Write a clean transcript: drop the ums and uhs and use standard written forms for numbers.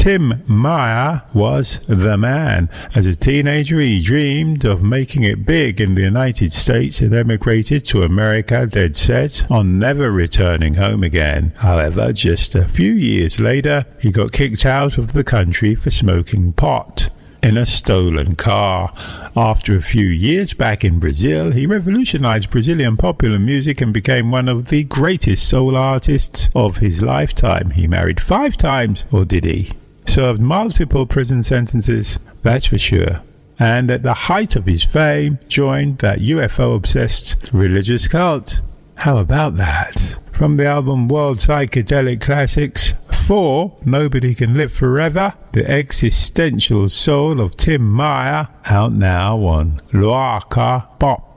Tim Meyer was the man. As a teenager, he dreamed of making it big in the United States and emigrated to America, dead set on never returning home again. However, just a few years later, he got kicked out of the country for smoking pot in a stolen car. After a few years back in Brazil, he revolutionized Brazilian popular music and became one of the greatest soul artists of his lifetime. He married 5 times, or did he? Served multiple prison sentences, that's for sure. And at the height of his fame, joined that UFO-obsessed religious cult. How about that? From the album World Psychedelic Classics 4, Nobody Can Live Forever, the existential soul of Tim Meyer, out now on Loaka Pop.